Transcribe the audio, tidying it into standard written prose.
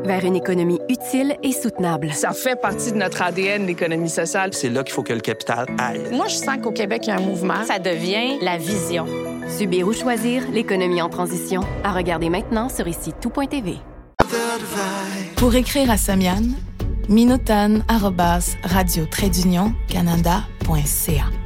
vers une économie utile et soutenable. Ça fait partie de notre ADN, l'économie sociale. C'est là qu'il faut que le capital aille. Moi, je sens qu'au Québec, il y a un mouvement. Ça devient la vision. Subir ou choisir, l'économie en transition. À regarder maintenant sur ici-tout.tv. Pour écrire à Samian, minotan@radio-canada.ca